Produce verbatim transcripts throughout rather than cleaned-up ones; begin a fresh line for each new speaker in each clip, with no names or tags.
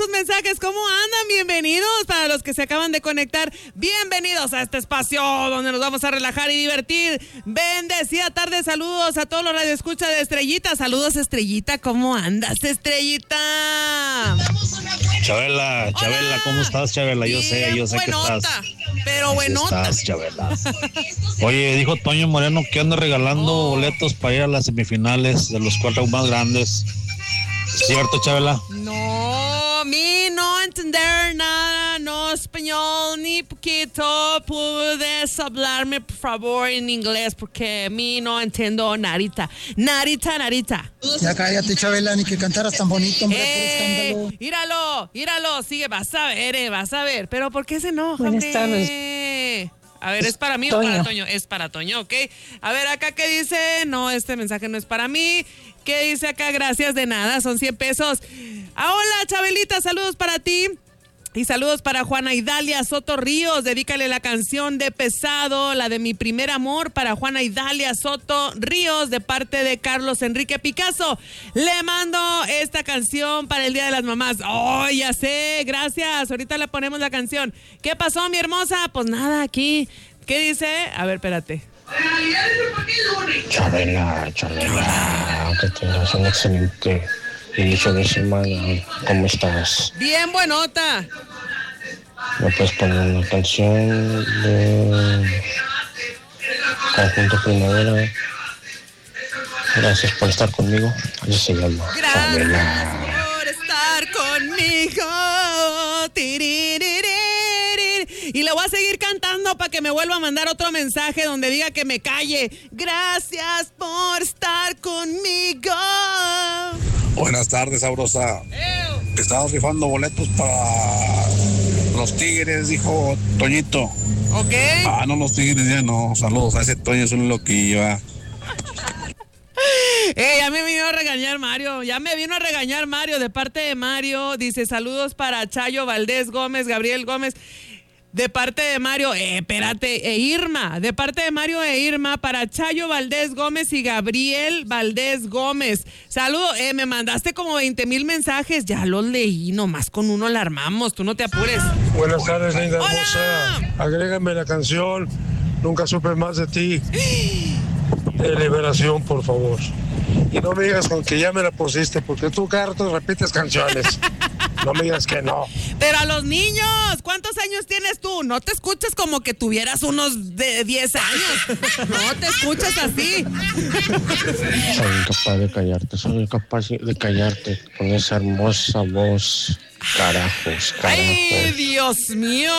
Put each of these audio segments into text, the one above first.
sus mensajes. ¿Cómo andan? Bienvenidos. Para los que se acaban de conectar, bienvenidos a este espacio donde nos vamos a relajar y divertir. Bendecida tarde. Saludos a todos los radioescuchas de Estrellita. Saludos, Estrellita. ¿Cómo andas, Estrellita?
Chabela, Chabela, Hola. ¿Cómo estás, Chabela? Yo Bien, sé, yo sé buenota, que estás.
Pero buenota.
Estás, Chabela. Oye, dijo Toño Moreno que anda regalando oh. boletos para ir a las semifinales de los cuatro más grandes. ¿Cierto, Chabela?
No, mi no entender nada, no español ni poquito. ¿Puedes hablarme, por favor, en inglés? Porque mi no entiendo narita. Narita, narita.
Ya cállate, Chabela, ni que cantaras tan bonito, hombre,
eh,
por escándalo.
Míralo, míralo, sigue, vas a ver, eh, vas a ver. Pero ¿por qué se enoja?
Buenas tardes.
A ver, ¿es para mí Toño. o para Toño? Es para Toño, ¿ok? A ver, acá, ¿qué dice? No, este mensaje no es para mí. ¿Qué dice acá? Gracias, de nada, son cien pesos. Ah, hola, Chabelita, saludos para ti. Y saludos para Juana Idalia Soto Ríos. Dedícale la canción de Pesado, la de Mi Primer Amor, para Juana Idalia Soto Ríos, de parte de Carlos Enrique Picasso. Le mando esta canción para el Día de las Mamás. ¡Oh, ya sé! Gracias. Ahorita le ponemos la canción. ¿Qué pasó, mi hermosa? Pues nada, aquí. ¿Qué dice? A ver, espérate.
Chabela, Chabela, que tengas un excelente inicio de semana. ¿Cómo estás?
Bien, buenota.
¿Me puedes poner una canción de Conjunto Primavera? Gracias por estar conmigo. Así se llama.
Gracias
Chabela.
por estar conmigo. Tiririri. Y le voy a seguir cantando para que me vuelva a mandar otro mensaje donde diga que me calle. Gracias por estar conmigo.
Buenas tardes, sabrosa.
Ew.
Estamos rifando boletos para los Tigres, dijo Toñito.
Ok.
Ah, no, los Tigres ya no. Saludos a ese Toño, es un loquillo. ¿eh?
Eh, ya me vino a regañar Mario, ya me vino a regañar Mario, de parte de Mario. Dice, saludos para Chayo Valdés Gómez, Gabriel Gómez. De parte de Mario, eh, espérate, e Irma, de parte de Mario e Irma, para Chayo Valdés Gómez y Gabriel Valdés Gómez. Saludo, eh, me mandaste como veinte mil mensajes, ya los leí, nomás con uno la armamos, tú no te apures.
Buenas tardes, linda
Hola.
hermosa. Agrégame la canción Nunca Supe Más de Ti, de Liberación, por favor. Y no me digas con que ya me la pusiste, porque tú cada rato repites canciones. No me digas que no.
Pero a los niños, ¿cuántos años tienes tú? No te escuchas como que tuvieras unos de diez años. No te escuchas así.
Soy incapaz de callarte, soy incapaz de callarte con esa hermosa voz. Carajos, carajos.
¡Ay, Dios mío!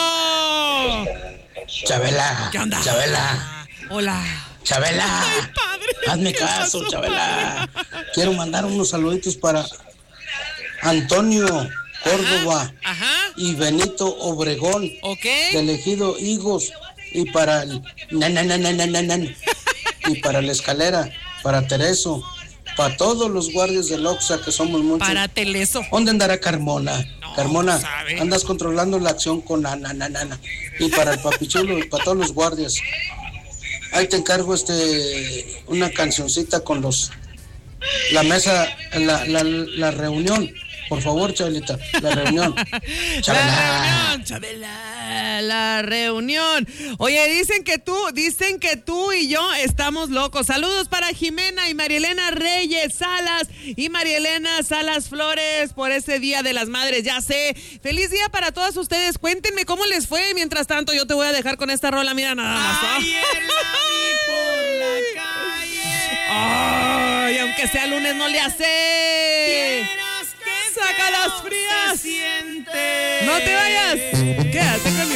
Chabela.
¿Qué onda?
Chabela.
Hola.
Chabela.
Ay, padre.
Hazme caso, pasó, Chabela. Padre? Quiero mandar unos saluditos para Antonio Córdoba.
Ajá, ajá.
Y Benito Obregón.
Ok.
De Elegido Higos. Y para el nan, nan, nan, nan, nan, nan. Y para la Escalera, para Tereso, para todos los guardias del Oxa, que somos muchos.
Para Teleso.
¿Dónde andará Carmona?
No,
Carmona,
sabe.
Andas controlando la acción con Ana, Ana, Ana. Y para el Papichulo y para todos los guardias. Ahí te encargo este una cancioncita con los la mesa, la, la, la reunión. Por favor, Chabelita, la reunión.
Chabela. La reunión, Chabela, la reunión. Oye, dicen que tú, dicen que tú y yo estamos locos. Saludos para Jimena y Marielena Reyes Salas y Marielena Salas Flores por ese Día de las Madres, ya sé. Feliz día para todas ustedes. Cuéntenme cómo les fue. Mientras tanto, yo te voy a dejar con esta rola. Mira nada más.
Ayer la vi por la calle.
Ay, aunque sea lunes, no le hace. Saca las frías.
Se siente.
No te vayas. Quédate conmigo.